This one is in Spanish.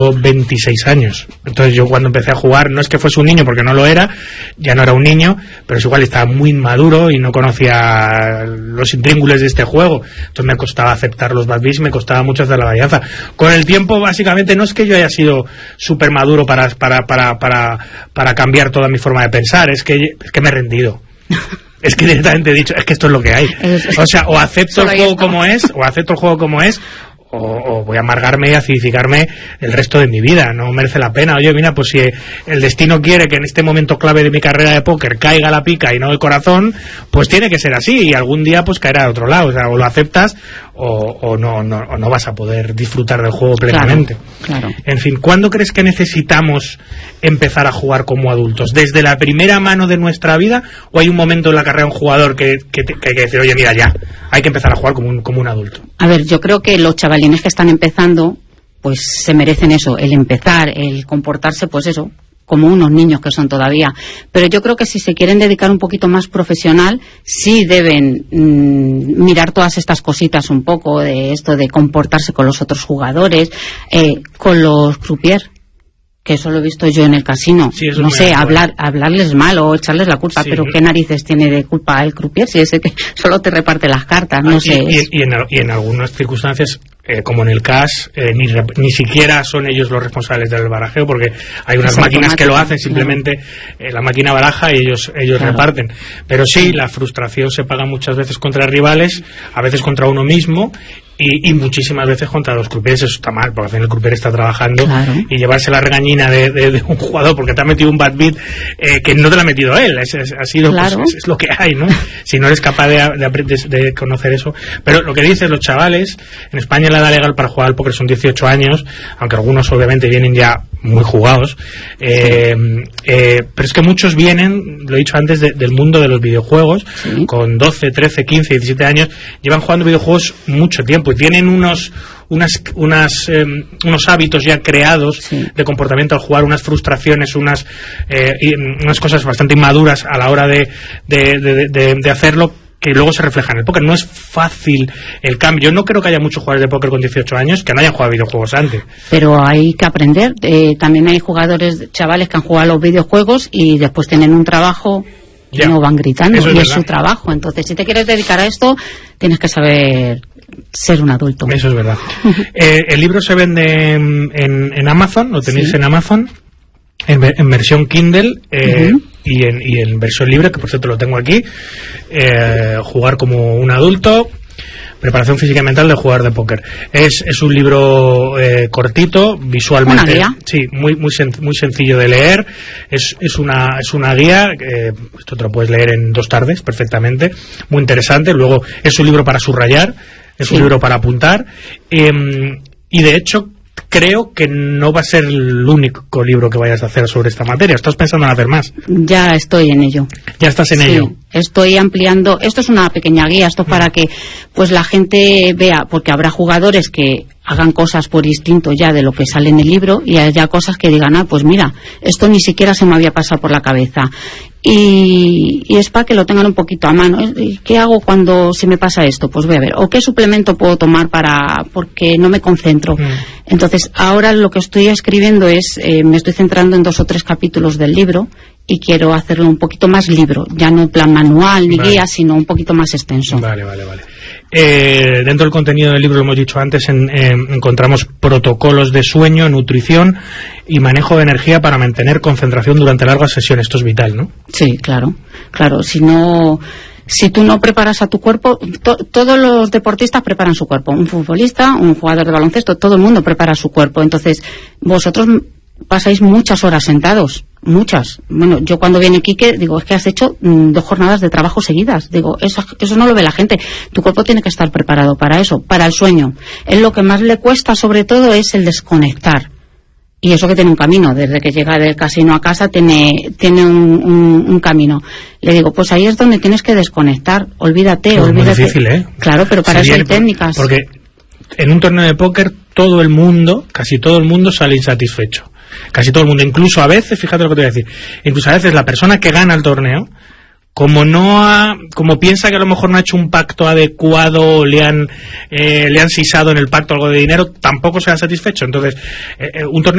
26 años. Entonces yo cuando empecé a jugar, no es que fuese un niño porque no lo era, ya no era un niño, pero es igual, estaba muy inmaduro y no conocía los intríngulis de este juego. Entonces me costaba aceptar los bad beats, me costaba mucho hacer la varianza. Con el tiempo, básicamente, no es que yo haya sido súper maduro para cambiar toda mi forma de pensar, es que me he rendido. Es que directamente he dicho, es que esto es lo que hay. O sea, o acepto el juego como es, o voy a amargarme y acidificarme el resto de mi vida. No merece la pena. Oye, mira, pues si el destino quiere que en este momento clave de mi carrera de póker caiga la pica y no el corazón, pues tiene que ser así, y algún día pues caerá de otro lado. O sea, o lo aceptas o no vas a poder disfrutar del juego plenamente. Claro. En fin, ¿cuándo crees que necesitamos empezar a jugar como adultos? ¿Desde la primera mano de nuestra vida, o hay un momento en la carrera de un jugador que hay que decir, oye, mira, ya hay que empezar a jugar como un adulto? A ver, yo creo que los chavalines que están empezando pues se merecen eso, el empezar, el comportarse, pues eso, como unos niños que son todavía. Pero yo creo que si se quieren dedicar un poquito más profesional, sí deben mirar todas estas cositas un poco, de esto de comportarse con los otros jugadores, con los croupiers, que eso lo he visto yo en el casino. Sí, no sé, hablarles mal o echarles la culpa, sí, pero ¿qué narices tiene de culpa el croupier si es el que solo te reparte las cartas? No sé. Y en algunas circunstancias, como en el cash, ni siquiera son ellos los responsables del barajeo, porque hay unas máquinas que lo hacen, simplemente la máquina baraja y ellos reparten. Pero sí, la frustración se paga muchas veces contra rivales, a veces contra uno mismo, y muchísimas veces contra los croupiers. Eso está mal, porque al final el croupier está trabajando, y llevarse la regañina de un jugador porque te ha metido un bad beat que no te lo ha metido él, ha sido, pues, es lo que hay, ¿no? Si no eres capaz de conocer eso. Pero lo que dices, los chavales, en España la edad legal para jugar al póker son 18 años, aunque algunos obviamente vienen ya muy jugados, pero es que muchos vienen, lo he dicho antes, del mundo de los videojuegos, con 12, 13, 15, 17 años, llevan jugando videojuegos mucho tiempo y tienen unos hábitos ya creados de comportamiento al jugar, unas frustraciones, unas cosas bastante inmaduras a la hora de hacerlo, que luego se refleja en el póker. No es fácil el cambio. Yo no creo que haya muchos jugadores de póker con 18 años que no hayan jugado videojuegos antes. Pero hay que aprender. También hay jugadores, chavales, que han jugado a los videojuegos y después tienen un trabajo y no van gritando, y es su trabajo. Entonces, si te quieres dedicar a esto, tienes que saber ser un adulto. Eso es verdad. El libro se vende en Amazon, lo tenéis en Amazon, en versión Kindle, y en versión libre, que por cierto lo tengo aquí. Jugar como un adulto, preparación física y mental de jugador de póker. Es un libro cortito, visualmente. ¿Una guía? Sí, muy sencillo de leer. Es una guía, esto te lo puedes leer en 2 tardes perfectamente, muy interesante. Luego es un libro para subrayar, es un libro para apuntar, y de hecho creo que no va a ser el único libro que vayas a hacer sobre esta materia. ¿Estás pensando en hacer más? Ya estoy en ello. ¿Ya estás en ello? Estoy ampliando. Esto es una pequeña guía, esto para que pues la gente vea, porque habrá jugadores que hagan cosas por instinto ya de lo que sale en el libro, y haya cosas que digan, pues mira, esto ni siquiera se me había pasado por la cabeza. Y es para que lo tengan un poquito a mano. ¿Qué hago cuando se me pasa esto? Pues voy a ver. ¿O qué suplemento puedo tomar porque no me concentro? Entonces, ahora lo que estoy escribiendo es, me estoy centrando en 2 o 3 capítulos del libro, y quiero hacerlo un poquito más libro, ya no en plan manual ni guía, sino un poquito más extenso. Vale. Dentro del contenido del libro, lo hemos dicho antes, encontramos protocolos de sueño, nutrición y manejo de energía para mantener concentración durante largas sesiones. Esto es vital, ¿no? Sí, claro. Si tú no preparas a tu cuerpo, todos los deportistas preparan su cuerpo. Un futbolista, un jugador de baloncesto, todo el mundo prepara su cuerpo. Entonces, vosotros pasáis muchas horas sentados, muchas. Bueno, yo cuando viene Quique, digo, es que has hecho 2 jornadas de trabajo seguidas. Digo, eso no lo ve la gente. Tu cuerpo tiene que estar preparado para eso, para el sueño. Es lo que más le cuesta, sobre todo, es el desconectar. Y eso que tiene un camino, desde que llega del casino a casa tiene un camino. Le digo, pues ahí es donde tienes que desconectar, olvídate. Es muy difícil, ¿eh? Claro, pero para eso hay técnicas. Porque en un torneo de póker todo el mundo, casi todo el mundo sale insatisfecho. Casi todo el mundo, incluso a veces, fíjate lo que te voy a decir, incluso a veces la persona que gana el torneo, como piensa que a lo mejor no ha hecho un pacto adecuado, le han sisado en el pacto algo de dinero, tampoco se ha satisfecho. Entonces, un torneo